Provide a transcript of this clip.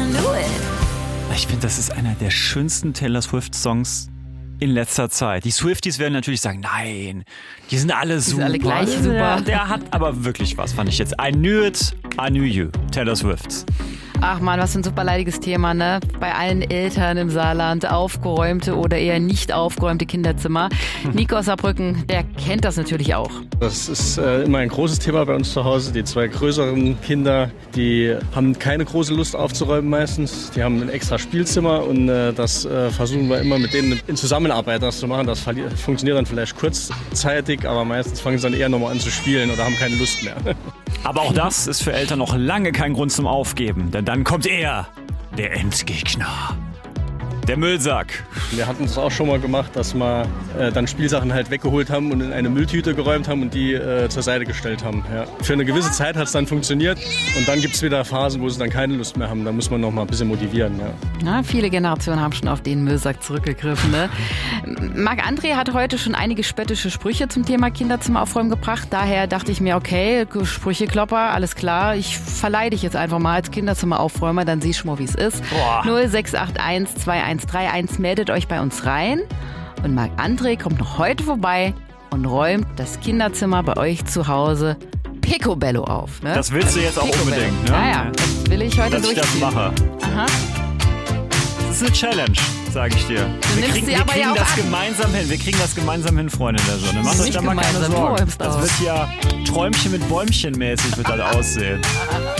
knew it. Ich finde, das ist einer der schönsten Taylor Swift-Songs in letzter Zeit. Die Swifties werden natürlich sagen, nein, die sind alle super. alle gleich super. Der hat aber wirklich was, fand ich jetzt. I knew it, I knew you. Taylor Swift. Ach man, was für ein super leidiges Thema, ne? Bei allen Eltern im Saarland, aufgeräumte oder eher nicht aufgeräumte Kinderzimmer. Nico aus Saarbrücken, der kennt das natürlich auch. Das ist immer ein großes Thema bei uns zu Hause. Die 2 größeren Kinder, die haben keine große Lust aufzuräumen meistens. Die haben ein extra Spielzimmer und das versuchen wir immer mit denen in Zusammenarbeit das zu machen. Das funktioniert dann vielleicht kurzzeitig, aber meistens fangen sie dann eher nochmal an zu spielen oder haben keine Lust mehr. Aber auch das ist für Eltern noch lange kein Grund zum Aufgeben, denn dann kommt er, der Endgegner. Der Müllsack. Wir hatten es auch schon mal gemacht, dass wir dann Spielsachen halt weggeholt haben und in eine Mülltüte geräumt haben und die zur Seite gestellt haben. Ja. Für eine gewisse Zeit hat es dann funktioniert und dann gibt es wieder Phasen, wo sie dann keine Lust mehr haben. Da muss man noch mal ein bisschen motivieren. Ja. Na, viele Generationen haben schon auf den Müllsack zurückgegriffen. Ne? Marc-André hat heute schon einige spöttische Sprüche zum Thema Kinderzimmer aufräumen gebracht. Daher dachte ich mir, okay, Sprücheklopper, alles klar. Ich verleihe dich jetzt einfach mal als Kinderzimmeraufräumer, dann siehst du mal, wie es ist. 0681 2131, meldet euch bei uns rein. Und Marc-André kommt noch heute vorbei und räumt das Kinderzimmer bei euch zu Hause picobello auf. Ne? Das willst du jetzt auch unbedingt, ne? Naja, das will ich heute durchziehen. Dass ich das mache. Aha. Das ist eine Challenge, sage ich dir. Wir kriegen das gemeinsam hin. Wir kriegen das gemeinsam hin, Freunde der Sonne. Macht euch da mal keine Sorgen. Das wird ja Träumchen mit Bäumchen mäßig wird das aussehen.